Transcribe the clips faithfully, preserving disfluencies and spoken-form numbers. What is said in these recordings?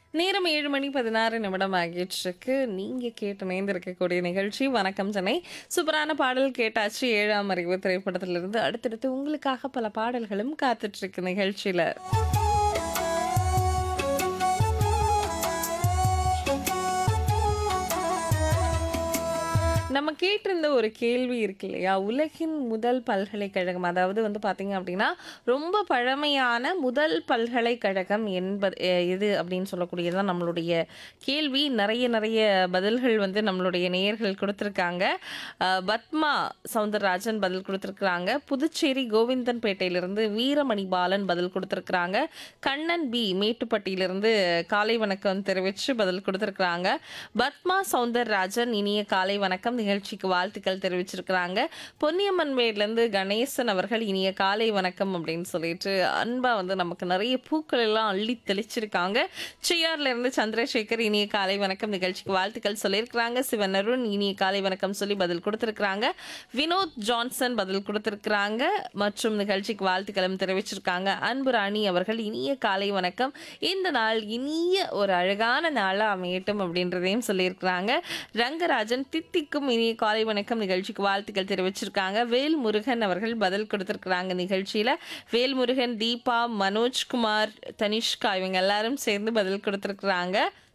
நேரம் ஏழு மணி பதினாறு நிமிடம் ஆகிட்டிருக்கு. நீங்க கேட்டு இணைந்திருக்கக்கூடிய நிகழ்ச்சி வணக்கம் சென்னை. சூப்பரான பாடல் கேட்டாச்சு. ஏழாம் அறிவு திரைப்படத்திலிருந்து அடுத்தடுத்து உங்களுக்காக பல பாடல்களும் காத்துட்ருக்கு நிகழ்ச்சியில. நம்ம கேட்டிருந்த ஒரு கேள்வி இருக்கு இல்லையா? உலகின் முதல் பல்கலைக்கழகம் அதாவது வந்து பார்த்தீங்க அப்படின்னா, ரொம்ப பழமையான முதல் பல்கலைக்கழகம் என்பது எ எது அப்படின்னு சொல்லக்கூடியது தான் நம்மளுடைய கேள்வி. நெறைய நெறைய பதில்கள் வந்து நம்மளுடைய நேயர்கள் குடுத்துருக்காங்க. அ பத்மா சவுந்தரராஜன் பதில் குடுத்துருக்காங்க. புதுச்சேரி கோவிந்தன்பேட்டையிலிருந்து வீரமணி பாலன் பதில் குடுத்துருக்காங்க. கண்ணன் பி மேட்டுப்பட்டியிலிருந்து காலை வணக்கம் தெரிவிச்சு பதில் குடுத்துருக்காங்க. பத்மா சவுந்தரராஜன் இனிய காலை வணக்கம் நிகழ்ச்சிக்கு வாழ்த்துக்கள் தெரிவிச்சிருக்கிறாங்க. பொன்னியம்மன் மேட்லேருந்து கணேசன் அவர்கள் இனிய காலை வணக்கம் அப்படின்னு சொல்லிட்டு அன்பா வந்து நமக்கு நிறைய பூக்கள் எல்லாம் அள்ளி தெளிச்சிருக்காங்க. சிஆர்ல இருந்து சந்திரசேகர் இனிய காலை வணக்கம் நிகழ்ச்சிக்கு வாழ்த்துக்கள் சொல்லியிருக்கிறாங்க. சிவன் அருண் இனிய காலை வணக்கம் சொல்லி பதில் கொடுத்திருக்கிறாங்க. வினோத் ஜான்சன் பதில் கொடுத்திருக்கிறாங்க மற்றும் நிகழ்ச்சிக்கு வாழ்த்துக்களும் தெரிவிச்சிருக்காங்க. அன்பு ராணி அவர்கள் இனிய காலை வணக்கம், இந்த நாள் இனிய ஒரு அழகான நாளா அமையட்டும் அப்படின்றதையும் சொல்லியிருக்கிறாங்க. ரங்கராஜன் தித்திக்கும் இனிய காலை வணக்கம் நிகழ்ச்சிக்கு வாழ்த்துக்கள் தெரிவிச்சிருக்காங்க. வேல் முருகன் அவர்கள் பதில் கொடுத்திருக்கிறாங்க நிகழ்ச்சியில. வேல் முருகன், தீபா, மனோஜ்குமார், தனிஷ்கா இவங்க எல்லாரும் சேர்ந்து பதில் கொடுத்திருக்கிறாங்க.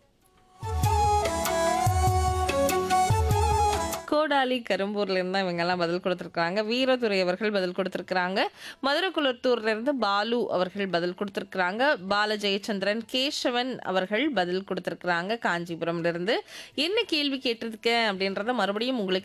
கோடாலி கரும்பூர்ல இருந்து தான் இவங்கெல்லாம் பதில் கொடுத்துருக்காங்க. வீரதுரை அவர்கள் பதில் கொடுத்துருக்காங்க. மதுரகுளத்தூர்ல இருந்து பாலு அவர்கள் பதில் கொடுத்துருக்காங்க. பால ஜெயச்சந்திரன், கேசவன் அவர்கள் பதில் கொடுத்துருக்காங்க காஞ்சிபுரம்ல இருந்து. என்ன கேள்வி கேட்டிருக்கேன் அப்படின்றத மறுபடியும் உங்களுக்கு